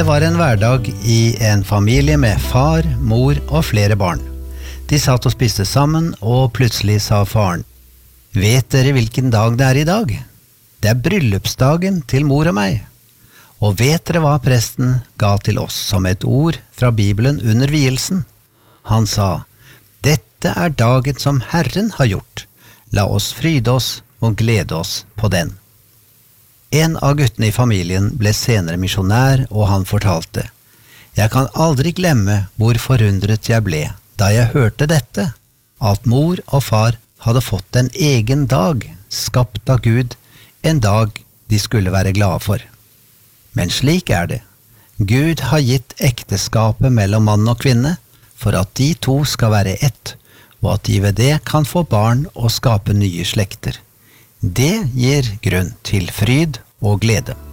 Det var en hverdag i en familie med far, mor og flere barn. De satt og spiste sammen, og plutselig sa faren: «Vet dere hvilken dag det er i dag? Det er bryllupsdagen til mor og meg. Og vet dere hva presten ga til oss som et ord fra Bibelen under vielsen? Han sa: Dette er dagen som Herren har gjort. La oss fryde oss og glede oss på den. En av guttene i familien ble senere misjonær, og han fortalte: Jeg kan aldri glemme hvor forundret jeg ble da jeg hørte dette, at mor og far hadde fått en egen dag, skapt av Gud, en dag de skulle være glade for. Men slik er det. Gud har gitt ekteskapet mellom mann og kvinne for at de to skal være ett, og at de ved det kan få barn og skape nye slekter. Det gir grunn til fryd og glede.